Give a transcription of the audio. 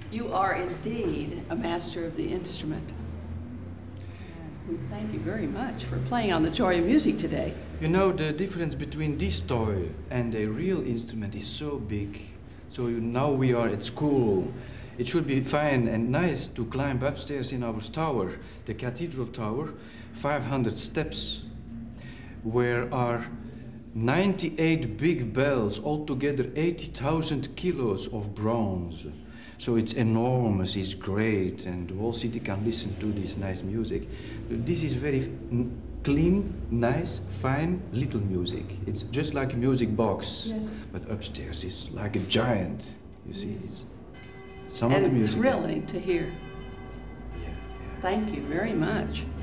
You are indeed a master of the instrument. We thank you very much for playing on the Joy of Music today. You know, the difference between this toy and a real instrument is so big. So now we are at school. It should be fine and nice to climb upstairs in our tower, the cathedral tower, 500 steps, where are 98 big bells, altogether 80,000 kilos of bronze. So it's enormous, it's great, and the whole city can listen to this nice music. This is very clean, nice, fine, little music. It's just like a music box. Yes. But upstairs it's like a giant, you see. Yes. It's some of the And music. thrilling to hear. Yeah. Thank you very much.